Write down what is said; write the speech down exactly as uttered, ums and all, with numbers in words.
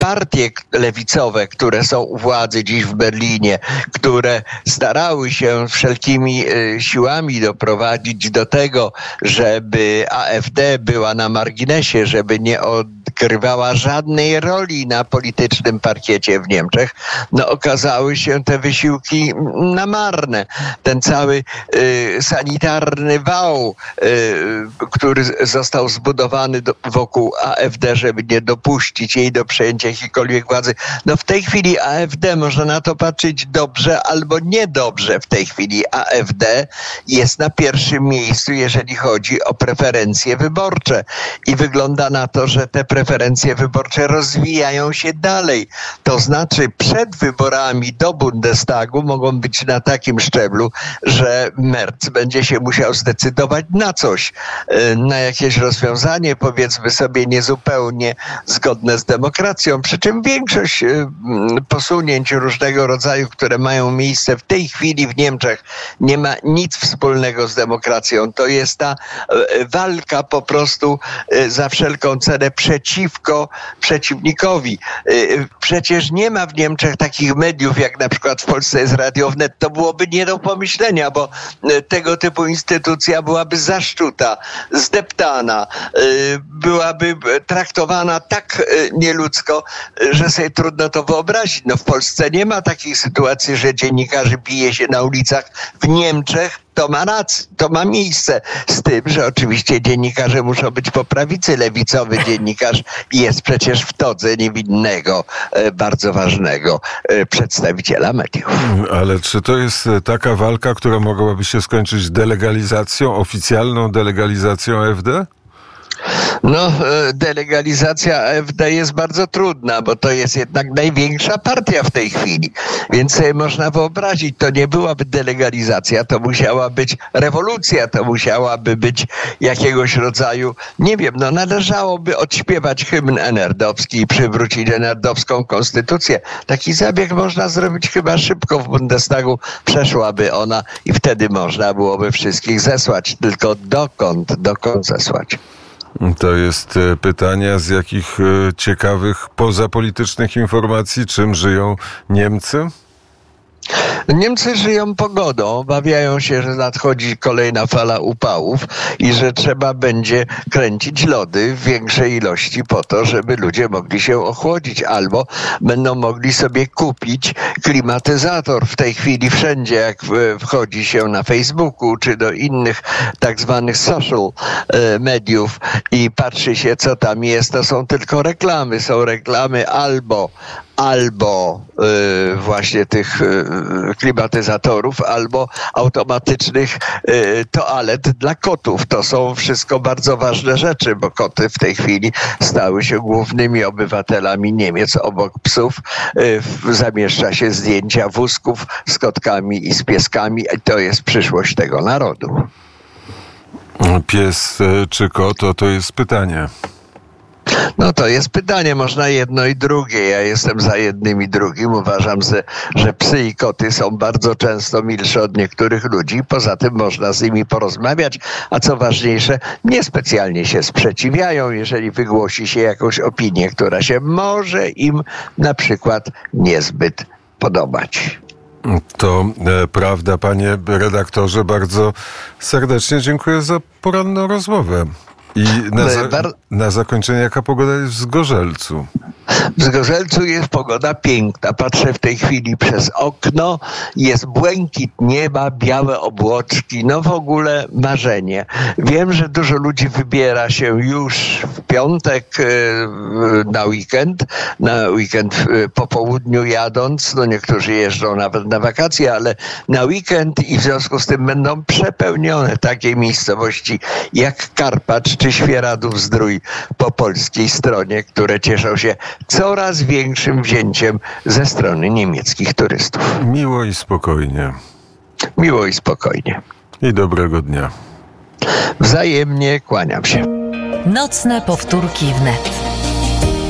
partie lewicowe, które są u władzy dziś w Berlinie, które starały się wszelkimi siłami doprowadzić do tego, żeby AfD była na marginesie, żeby nie odgrywała żadnej roli na politycznym parkiecie w Niemczech, no okazały się te wysiłki namarne. Ten cały y, sanitarny wał, y, który został zbudowany do, wokół AfD, żeby nie dopuścić jej do przejęcia jakiejkolwiek władzy. No w tej chwili AfD, można na to patrzeć dobrze albo niedobrze. W tej chwili AfD jest na pierwszym miejscu, jeżeli chodzi o preferencje wyborcze. I wygląda na to, że te preferencje wyborcze rozwijają się dalej. To znaczy przed wyborami do Bundestagu mogą być na takim szczeblu, że Merz będzie się musiał zdecydować na coś, na jakieś rozwiązanie, powiedzmy sobie niezupełnie zgodne z demokracją, przy czym większość posunięć różnego rodzaju, które mają miejsce w tej chwili w Niemczech, nie ma nic wspólnego z demokracją. To jest ta walka po prostu za wszelką cenę przeciwko przeciwnikowi. Przecież nie ma w Niemczech takich mediów, jak na przykład w Polsce jest Radio Wnet. To byłoby nie do pomyślenia, bo tego typu instytucja byłaby zaszczuta, zdeptana, byłaby traktowana tak nieludzko, że sobie trudno to wyobrazić. No w Polsce nie ma takich sytuacji, że dziennikarzy bije się na ulicach. W Niemczech to ma rację, to ma miejsce, z tym, że oczywiście dziennikarze muszą być po prawicy. Lewicowy dziennikarz jest przecież w todze niewinnego, bardzo ważnego przedstawiciela mediów. Ale czy to jest taka walka, która mogłaby się skończyć delegalizacją, oficjalną delegalizacją AfD? No, delegalizacja AfD jest bardzo trudna, bo to jest jednak największa partia w tej chwili. Więc sobie można wyobrazić, to nie byłaby delegalizacja, to musiała być rewolucja, to musiałaby być jakiegoś rodzaju, nie wiem, no należałoby odśpiewać hymn enerdowski i przywrócić enerdowską konstytucję. Taki zabieg można zrobić chyba szybko w Bundestagu, przeszłaby ona i wtedy można byłoby wszystkich zesłać. Tylko dokąd, dokąd zesłać? To jest pytanie, z jakich ciekawych pozapolitycznych informacji, czym żyją Niemcy? Niemcy żyją pogodą, obawiają się, że nadchodzi kolejna fala upałów i że trzeba będzie kręcić lody w większej ilości po to, żeby ludzie mogli się ochłodzić, albo będą mogli sobie kupić klimatyzator. W tej chwili wszędzie, jak wchodzi się na Facebooku czy do innych tak zwanych social mediów i patrzy się, co tam jest, to są tylko reklamy. Są reklamy albo albo y, właśnie tych y, klimatyzatorów, albo automatycznych y, toalet dla kotów. To są wszystko bardzo ważne rzeczy, bo koty w tej chwili stały się głównymi obywatelami Niemiec. Obok psów y, zamieszcza się zdjęcia wózków z kotkami i z pieskami. I to jest przyszłość tego narodu. Pies czy kot, to, to jest pytanie. No to jest pytanie, można jedno i drugie. Ja jestem za jednym i drugim. Uważam, że, że psy i koty są bardzo często milsze od niektórych ludzi. Poza tym można z nimi porozmawiać, a co ważniejsze, niespecjalnie się sprzeciwiają, jeżeli wygłosi się jakąś opinię, która się może im na przykład niezbyt podobać. To e, prawda, panie redaktorze. Bardzo serdecznie dziękuję za poranną rozmowę. I na, za, na zakończenie, jaka pogoda jest w Zgorzelcu? W Zgorzelcu jest pogoda piękna. Patrzę w tej chwili przez okno. Jest błękit nieba, białe obłoczki. No w ogóle marzenie. Wiem, że dużo ludzi wybiera się już w piątek na weekend. Na weekend po południu jadąc. No niektórzy jeżdżą nawet na wakacje, ale na weekend i w związku z tym będą przepełnione takie miejscowości jak Karpacz czy Świeradów-Zdrój po polskiej stronie, które cieszą się coraz większym wzięciem ze strony niemieckich turystów. Miło i spokojnie. Miło i spokojnie. I dobrego dnia. Wzajemnie kłaniam się. Nocne powtórki wnet.